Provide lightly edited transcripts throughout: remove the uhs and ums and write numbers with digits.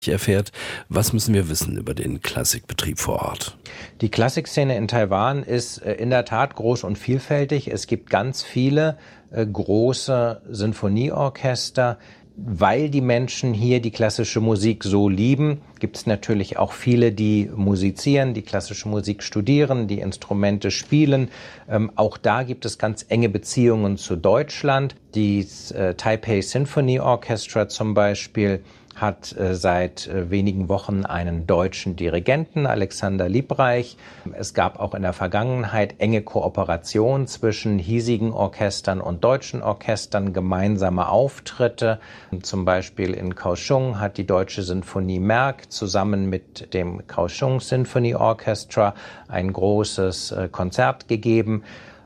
erfährt. Was müssen wir wissen über den Klassikbetrieb vor Ort? Die Klassikszene in Taiwan ist in der Tat groß und vielfältig. Es gibt ganz viele große Sinfonieorchester. Weil die Menschen hier die klassische Musik so lieben, gibt es natürlich auch viele, die musizieren, die klassische Musik studieren, die Instrumente spielen. Auch da gibt es ganz enge Beziehungen zu Deutschland. Das Taipei Symphony Orchestra zum Beispiel hat seit wenigen Wochen einen deutschen Dirigenten, Alexander Liebreich. Es gab auch in der Vergangenheit enge Kooperation zwischen hiesigen Orchestern und deutschen Orchestern, gemeinsame Auftritte. Zum Beispiel in Kaohsiung hat die Deutsche Sinfonie Merck zusammen mit dem Kaohsiung Symphony Orchestra ein großes Konzert gegeben.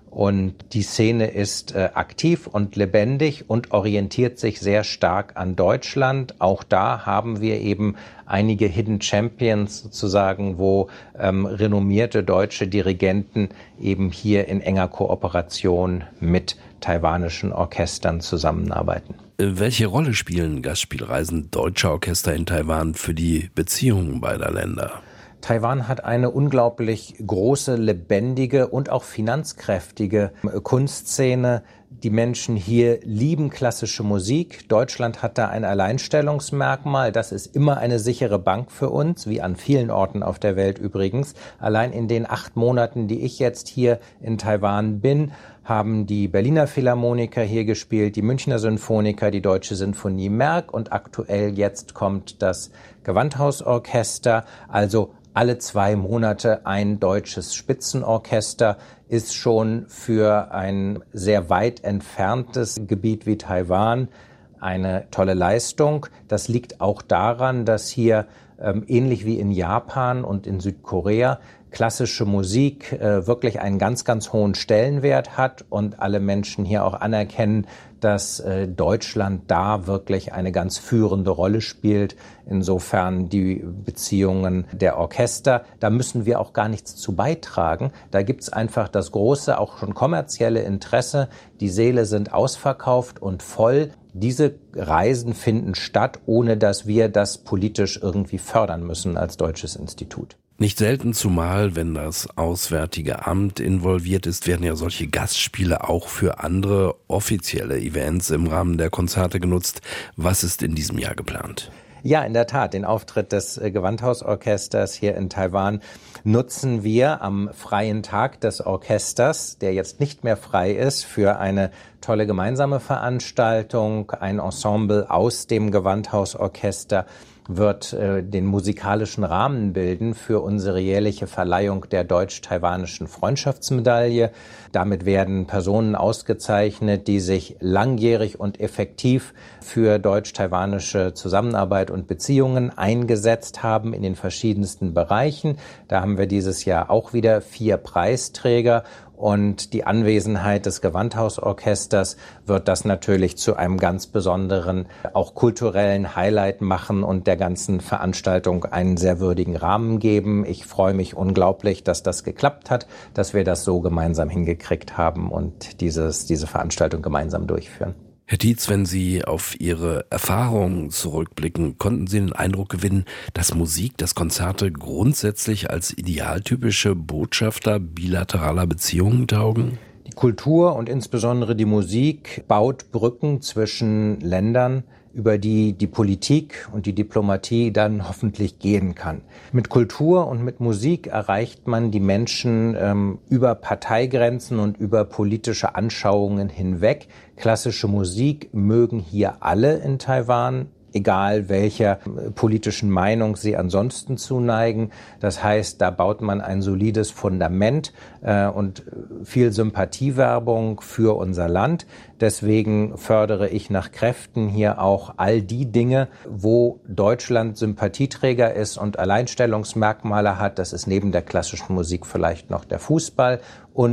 Und die Szene ist aktiv und lebendig und orientiert sich sehr stark an Deutschland. Auch da haben wir eben einige Hidden Champions sozusagen, wo renommierte deutsche Dirigenten eben hier in enger Kooperation mit taiwanischen Orchestern zusammenarbeiten. Welche Rolle spielen Gastspielreisen deutscher Orchester in Taiwan für die Beziehungen beider Länder? Taiwan hat eine unglaublich große, lebendige und auch finanzkräftige Kunstszene. Die Menschen hier lieben klassische Musik. Deutschland hat da ein Alleinstellungsmerkmal. Das ist immer eine sichere Bank für uns, wie an vielen Orten auf der Welt übrigens. Allein in den 8 Monaten, die ich jetzt hier in Taiwan bin, haben die Berliner Philharmoniker hier gespielt, die Münchner Sinfoniker, die Deutsche Sinfonie Merck und aktuell jetzt kommt das Gewandhausorchester. Also alle 2 Monate ein deutsches Spitzenorchester ist schon für ein sehr weit entferntes Gebiet wie Taiwan eine tolle Leistung. Das liegt auch daran, dass hier ähnlich wie in Japan und in Südkorea klassische Musik wirklich einen ganz, ganz hohen Stellenwert hat und alle Menschen hier auch anerkennen, dass Deutschland da wirklich eine ganz führende Rolle spielt. Insofern die Beziehungen der Orchester, da müssen wir auch gar nichts zu beitragen. Da gibt's einfach das große, auch schon kommerzielle Interesse. Die Säle sind ausverkauft und voll. Diese Reisen finden statt, ohne dass wir das politisch irgendwie fördern müssen als deutsches Institut. Nicht selten, zumal wenn das Auswärtige Amt involviert ist, werden ja solche Gastspiele auch für andere offizielle Events im Rahmen der Konzerte genutzt. Was ist in diesem Jahr geplant? Ja, in der Tat. Den Auftritt des Gewandhausorchesters hier in Taiwan nutzen wir am freien Tag des Orchesters, der jetzt nicht mehr frei ist, für eine tolle gemeinsame Veranstaltung. Ein Ensemble aus dem Gewandhausorchester wird den musikalischen Rahmen bilden für unsere jährliche Verleihung der deutsch-taiwanischen Freundschaftsmedaille. Damit werden Personen ausgezeichnet, die sich langjährig und effektiv für deutsch-taiwanische Zusammenarbeit und Beziehungen eingesetzt haben in den verschiedensten Bereichen. Da haben wir dieses Jahr auch wieder 4 Preisträger. Und die Anwesenheit des Gewandhausorchesters wird das natürlich zu einem ganz besonderen, auch kulturellen Highlight machen und der ganzen Veranstaltung einen sehr würdigen Rahmen geben. Ich freue mich unglaublich, dass das geklappt hat, dass wir das so gemeinsam hingekriegt haben und diese Veranstaltung gemeinsam durchführen. Herr Tietz, wenn Sie auf Ihre Erfahrungen zurückblicken, konnten Sie den Eindruck gewinnen, dass Musik, dass Konzerte grundsätzlich als idealtypische Botschafter bilateraler Beziehungen taugen? Die Kultur und insbesondere die Musik baut Brücken zwischen Ländern, über die die Politik und die Diplomatie dann hoffentlich gehen kann. Mit Kultur und mit Musik erreicht man die Menschen über Parteigrenzen und über politische Anschauungen hinweg. Klassische Musik mögen hier alle in Taiwan, egal welcher politischen Meinung sie ansonsten zuneigen. Das heißt, da baut man ein solides Fundament und viel Sympathiewerbung für unser Land. Deswegen fördere ich nach Kräften hier auch all die Dinge, wo Deutschland Sympathieträger ist und Alleinstellungsmerkmale hat. Das ist neben der klassischen Musik vielleicht noch der Fußball und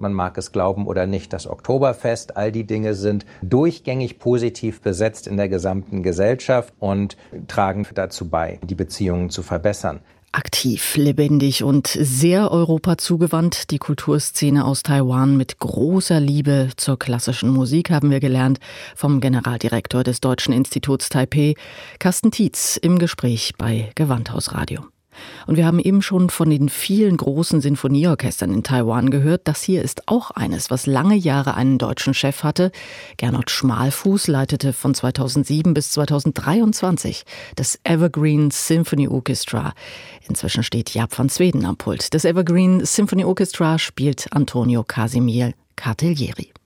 man mag es glauben oder nicht. Das Oktoberfest, all die Dinge sind durchgängig positiv besetzt in der gesamten Gesellschaft und tragen dazu bei, die Beziehungen zu verbessern. Aktiv, lebendig und sehr Europa zugewandt. Die Kulturszene aus Taiwan mit großer Liebe zur klassischen Musik, haben wir gelernt vom Generaldirektor des Deutschen Instituts Taipeh, Carsten Tietz, im Gespräch bei Gewandhaus Radio. Und wir haben eben schon von den vielen großen Sinfonieorchestern in Taiwan gehört. Das hier ist auch eines, was lange Jahre einen deutschen Chef hatte. Gernot Schmalfuß leitete von 2007 bis 2023 das Evergreen Symphony Orchestra. Inzwischen steht Jaap van Zweden am Pult. Das Evergreen Symphony Orchestra spielt Antonio Casimir Cartaglieri.